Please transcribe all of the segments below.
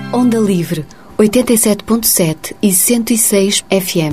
Onda Livre, 87.7 e 106 FM.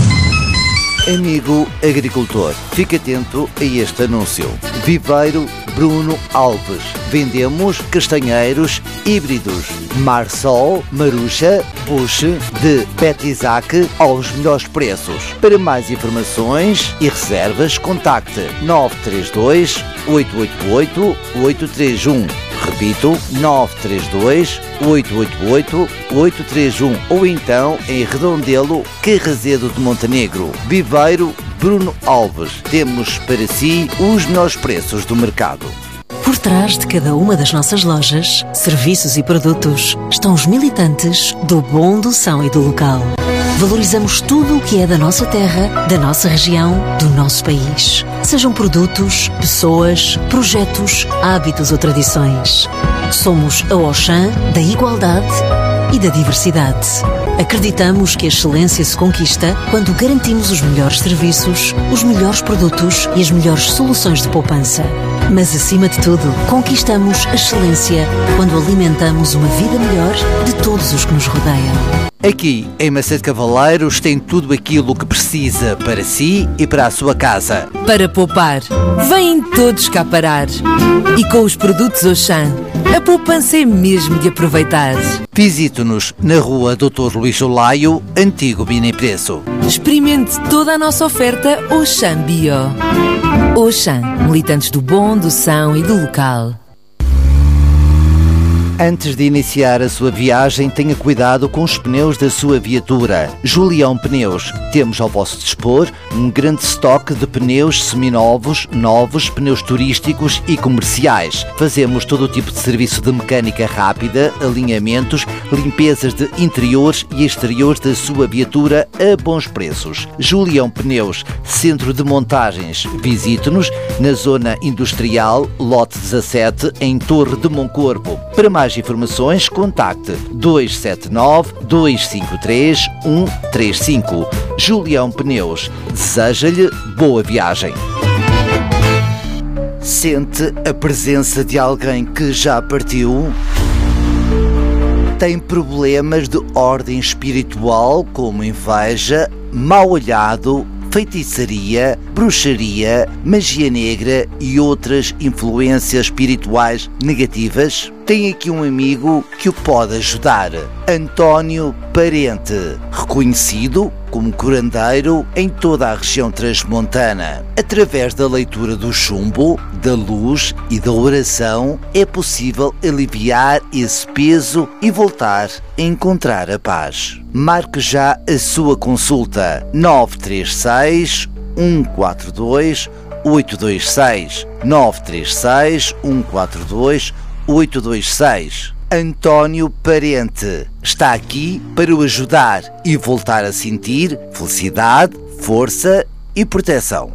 Amigo agricultor, fique atento a este anúncio. Viveiro Bruno Alves. Vendemos castanheiros híbridos Marsol, Marucha, Bush, de Petizac aos melhores preços. Para mais informações e reservas, contacte 932 888 831. Repito, 932 888 831 ou então em Redondelo, Carrazedo de Montenegro. Viveiro Bruno Alves. Temos para si os melhores preços do mercado. Por trás de cada uma das nossas lojas, serviços e produtos estão os militantes do bom, do são e do local. Valorizamos tudo o que é da nossa terra, da nossa região, do nosso país. Sejam produtos, pessoas, projetos, hábitos ou tradições. Somos a Auchan da igualdade e da diversidade. Acreditamos que a excelência se conquista quando garantimos os melhores serviços, os melhores produtos e as melhores soluções de poupança. Mas, acima de tudo, conquistamos a excelência quando alimentamos uma vida melhor de todos os que nos rodeiam. Aqui, em Macedo Cavaleiros, tem tudo aquilo que precisa para si e para a sua casa. Para poupar, vêm todos cá parar. E com os produtos Auchan, a poupança é mesmo de aproveitar. Visite-nos na rua Dr. Luís Olaio, antigo Bini Preço. Experimente toda a nossa oferta Auchan Bio. Auchan, militantes do bom, do são e do local. Antes de iniciar a sua viagem, tenha cuidado com os pneus da sua viatura. Julião Pneus. Temos ao vosso dispor um grande estoque de pneus seminovos, novos, pneus turísticos e comerciais. Fazemos todo o tipo de serviço de mecânica rápida, alinhamentos, limpezas de interiores e exteriores da sua viatura a bons preços. Julião Pneus, centro de montagens. Visite-nos na zona industrial, lote 17, em Torre de Moncorvo. Para mais informações, contacte 279 253 135. Julião Pneus deseja-lhe boa viagem. Sente a presença de alguém que já partiu? Tem problemas de ordem espiritual, como inveja, mau olhado, feitiçaria, bruxaria, magia negra e outras influências espirituais negativas? Tem aqui um amigo que o pode ajudar. António Parente, reconhecido como curandeiro em toda a região transmontana. Através da leitura do chumbo, da luz e da oração, é possível aliviar esse peso e voltar a encontrar a paz. Marque já a sua consulta. 936 142 826 936 142 826. António Parente está aqui para o ajudar e voltar a sentir felicidade, força e proteção.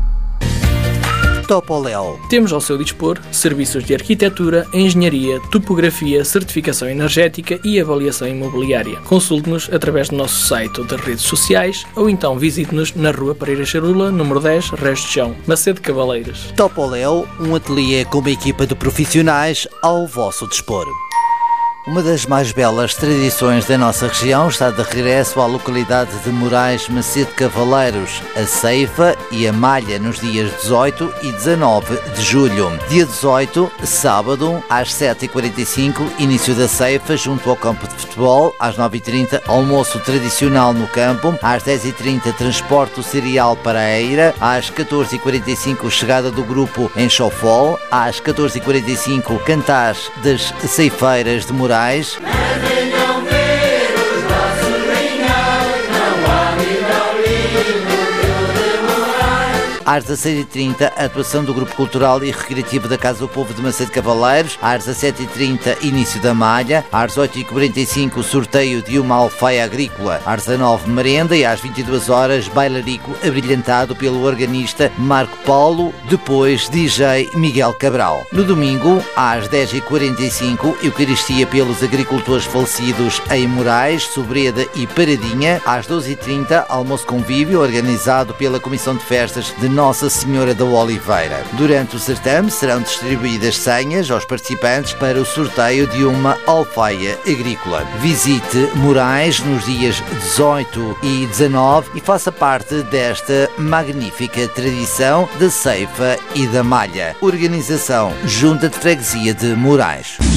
Topoléu. Temos ao seu dispor serviços de arquitetura, engenharia, topografia, certificação energética e avaliação imobiliária. Consulte-nos através do nosso site ou das redes sociais ou então visite-nos na Rua Pereira Charula, número 10, Resto de Chão, Macedo Cavaleiros. Topoléu, um ateliê com uma equipa de profissionais ao vosso dispor. Uma das mais belas tradições da nossa região está de regresso à localidade de Moraes, Macedo Cavaleiros, a ceifa e a malha nos dias 18 e 19 de julho. Dia 18, sábado, às 7h45, início da ceifa junto ao campo de futebol, às 9h30, almoço tradicional no campo, às 10h30, transporte cereal para a Eira, às 14h45, chegada do grupo em Chofol, às 14h45, cantar das ceifeiras de Moraes. Venham ver os nossos linhares, não há nível lindo que o de Moraes. Às 16h30, atuação do Grupo Cultural e Recreativo da Casa do Povo de Macedo Cavaleiros. Às 17h30, início da malha. Às 8h45, sorteio de uma alfaia agrícola. Às 19h, merenda. E às 22 horas, bailarico abrilhantado pelo organista Marco Paulo. Depois, DJ Miguel Cabral. No domingo, às 10h45, Eucaristia pelos agricultores falecidos em Moraes, Sobreda e Paradinha. Às 12h30, almoço convívio organizado pela Comissão de Festas de Nossa Senhora da Oliveira. Durante o certame serão distribuídas senhas aos participantes para o sorteio de uma alfaia agrícola. Visite Moraes nos dias 18 e 19 e faça parte desta magnífica tradição da ceifa e da malha. Organização Junta de Freguesia de Moraes.